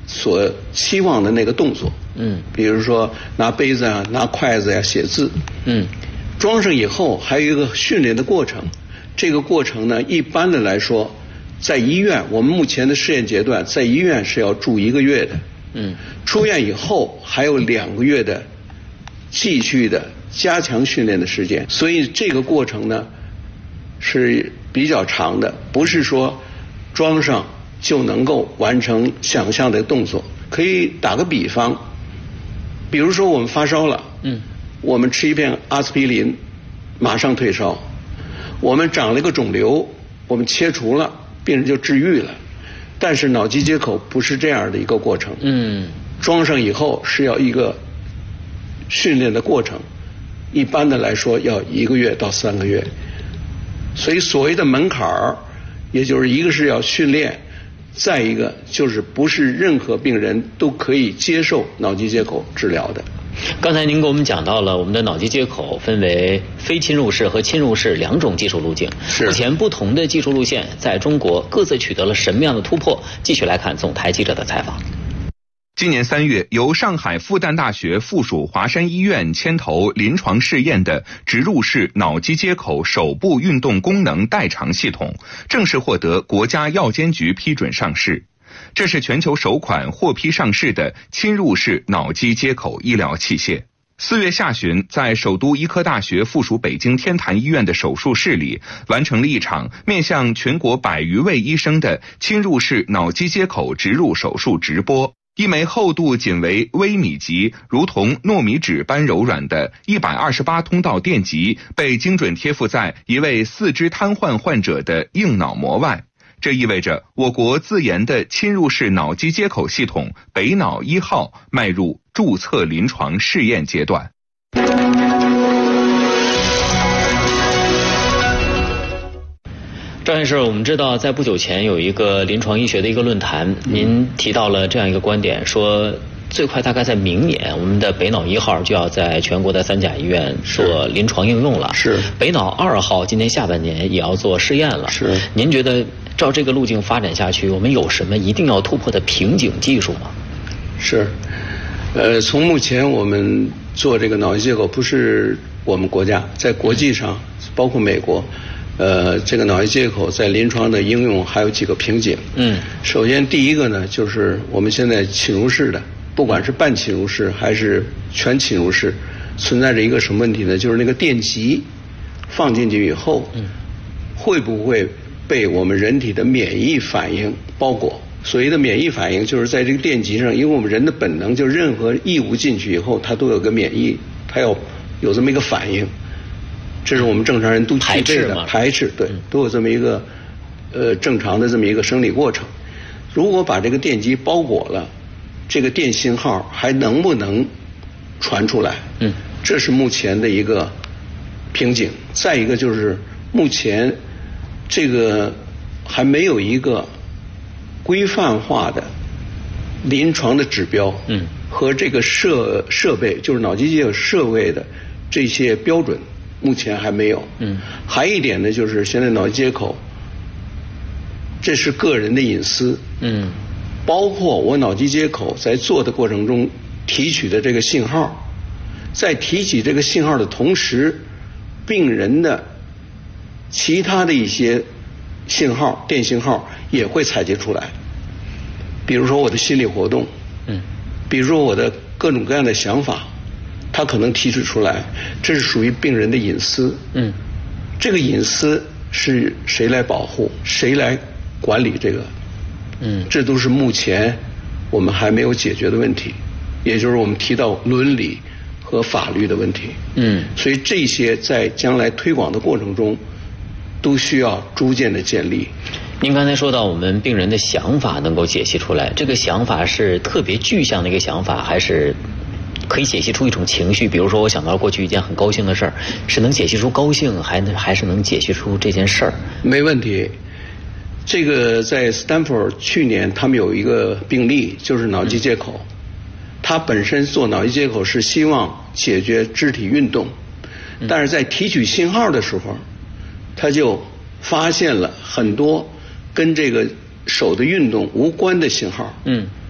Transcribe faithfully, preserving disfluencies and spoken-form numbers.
所期望的那个动作。嗯，比如说拿杯子啊，拿筷子呀、啊，写字。嗯，装上以后还有一个训练的过程。这个过程呢，一般的来说，在医院，我们目前的试验阶段，在医院是要住一个月的。嗯，出院以后还有两个月的继续的加强训练的时间，所以这个过程呢是比较长的，不是说装上就能够完成想象的动作。可以打个比方，比如说我们发烧了，嗯，我们吃一片阿司匹林，马上退烧。我们长了一个肿瘤，我们切除了，病人就治愈了。但是脑机接口不是这样的一个过程。嗯，装上以后是要一个训练的过程，一般的来说要一个月到三个月。所以所谓的门槛儿，也就是一个是要训练，再一个就是不是任何病人都可以接受脑机接口治疗的。 刚才您给我们讲到了我们的脑机接口分为非侵入式和侵入式两种技术路径。目前不同的技术路线在中国各自取得了什么样的突破？继续来看总台记者的采访。 今年三月，由上海复旦大学附属华山医院牵头临床试验的植入式脑机接口手部运动功能代偿系统，正式获得国家药监局批准上市。这是全球首款获批上市的侵入式脑机接口医疗器械。四月下旬，在首都医科大学附属北京天坛医院的手术室里，完成了一场面向全国百余位医生的侵入式脑机接口植入手术直播。一枚厚度仅为微米级，如同糯米纸般柔软的一百二十八通道电极，被精准贴附在一位四肢瘫痪患者的硬脑膜外。这意味着我国自研的侵入式脑机接口系统北脑一号迈入注册临床试验阶段。 张院士，我们知道在不久前有一个临床医学的一个论坛，您提到了这样一个观点，说最快大概在明年，我们的北脑一号就要在全国的三甲医院做临床应用了。 是。北脑二号今年下半年也要做试验了。 是。 您觉得照这个路径发展下去，我们有什么一定要突破的瓶颈技术吗？ 是。呃，从目前我们做这个脑机接口，不是我们国家，在国际上，包括美国。呃，这个脑机接口在临床的应用还有几个瓶颈。嗯，首先第一个呢，就是我们现在侵入式的，不管是半侵入式还是全侵入式，存在着一个什么问题呢？就是那个电极放进去以后，嗯，会不会被我们人体的免疫反应包裹？所谓的免疫反应，就是在这个电极上，因为我们人的本能，就任何异物进去以后，它都有个免疫，它要有这么一个反应。这是我们正常人都具备的，排斥，对，都有这么一个呃正常的这么一个生理过程。如果把这个电极包裹了，这个电信号还能不能传出来？嗯，这是目前的一个瓶颈。再一个就是目前这个还没有一个规范化的临床的指标，嗯，和这个设设备，就是脑机接口设备的这些标准。目前还没有。嗯，还有一点呢，就是现在脑机接口，这是个人的隐私。嗯，包括我脑机接口在做的过程中提取的这个信号，在提取这个信号的同时，病人的其他的一些信号、电信号也会采集出来。比如说我的心理活动，嗯，比如说我的各种各样的想法。他可能提取出来，这是属于病人的隐私。嗯，这个隐私是谁来保护？谁来管理这个？嗯，这都是目前我们还没有解决的问题，也就是我们提到伦理和法律的问题。嗯，所以这些在将来推广的过程中，都需要逐渐的建立。 您刚才说到我们病人的想法能够解析出来，这个想法是特别具象的一个想法，还是？可以解析出一种情绪，比如说我想到过去一件很高兴的事儿，是能解析出高兴，还能还是能解析出这件事儿？ 没问题。这个在斯坦福去年他们有一个病例，就是脑机接口。他本身做脑机接口是希望解决肢体运动，但是在提取信号的时候，他就发现了很多跟这个手的运动无关的信号。嗯。